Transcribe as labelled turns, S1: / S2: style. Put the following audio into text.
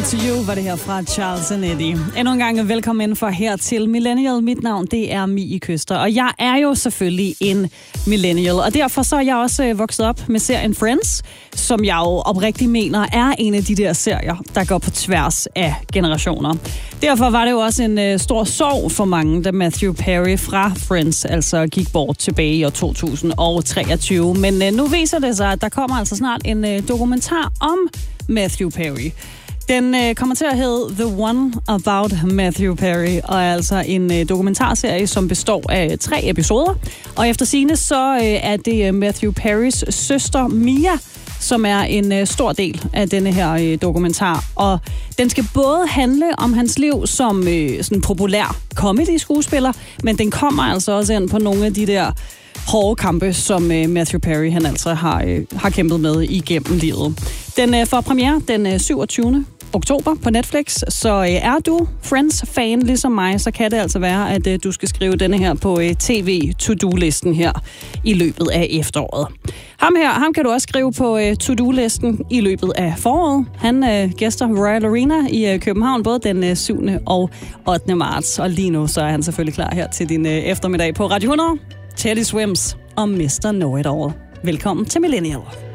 S1: To You var det her fra Charles & Eddie. Endnu en gang velkommen for her til Millennial. Mit navn, det er Mie Køster, og jeg er jo selvfølgelig en millennial. Og derfor så er jeg også vokset op med serien Friends, som jeg jo oprigtigt mener er en af de der serier, der går på tværs af generationer. Derfor var det jo også en stor sorg for mange, da Matthew Perry fra Friends altså gik bort tilbage i år 2023. Men nu viser det sig, at der kommer altså snart en dokumentar om Matthew Perry. Den kommer til at hedde The One About Matthew Perry, og er altså en dokumentarserie, som består af 3 episoder. Og efter sigende så er det Matthew Perrys søster Mia, som er en stor del af denne her dokumentar. Og den skal både handle om hans liv som sådan populær comedy-skuespiller, men den kommer altså også ind på nogle af de der hårde kampe, som Matthew Perry han altså har kæmpet med igennem livet. Den får premiere den 27. oktober på Netflix, så er du Friends-fan ligesom mig, så kan det altså være, at du skal skrive denne her på TV-to-do-listen her i løbet af efteråret. Ham kan du også skrive på to-do-listen i løbet af foråret. Han gæster Royal Arena i København både den 7. og 8. marts, og lige nu så er han selvfølgelig klar her til din eftermiddag på Radio 100. Teddy Swims og Mr. Know It All. Velkommen til Millennial.